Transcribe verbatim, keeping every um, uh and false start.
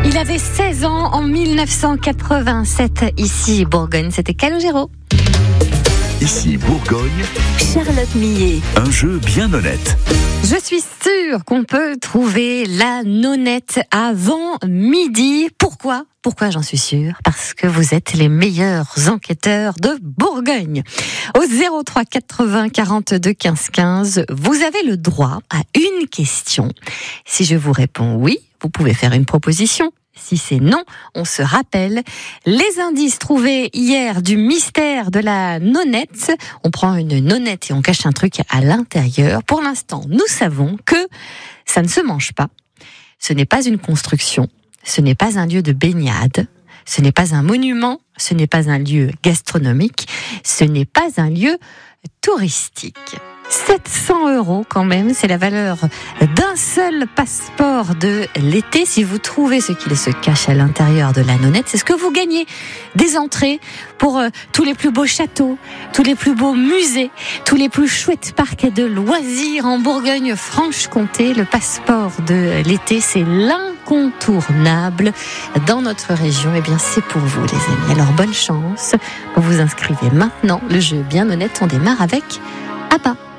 Il avait seize ans en mille neuf cent quatre-vingt-sept, ici Bourgogne. C'était Calogero. Ici Bourgogne, Charlotte Millet. Un jeu bien honnête. Je suis sûre qu'on peut trouver la nonnette avant midi. Pourquoi ? Pourquoi j'en suis sûre ? Parce que vous êtes les meilleurs enquêteurs de Bourgogne. Au zéro trois quatre-vingts quarante-deux quinze quinze, vous avez le droit à une question. Si je vous réponds oui, vous pouvez faire une proposition. Si c'est non, on se rappelle les indices trouvés hier du mystère de la nonnette. On prend une nonnette et on cache un truc à l'intérieur. Pour l'instant, nous savons que ça ne se mange pas. Ce n'est pas une construction. Ce n'est pas un lieu de baignade. Ce n'est pas un monument. Ce n'est pas un lieu gastronomique. Ce n'est pas un lieu touristique. sept cents euros quand même, c'est la valeur d'un seul passeport de l'été. Si vous trouvez ce qu'il se cache à l'intérieur de la nonnette, c'est ce que vous gagnez. Des entrées pour euh, tous les plus beaux châteaux, tous les plus beaux musées, tous les plus chouettes parcs de loisirs en Bourgogne-Franche-Comté. Le passeport de l'été, c'est l'incontournable dans notre région. Eh bien, c'est pour vous, les amis. Alors, bonne chance. Vous vous inscrivez maintenant. Le jeu bien honnête, on démarre avec ABBA.